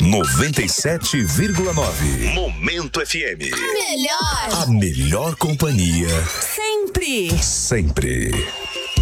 97,9. Momento FM. A melhor companhia. sempre. Sempre.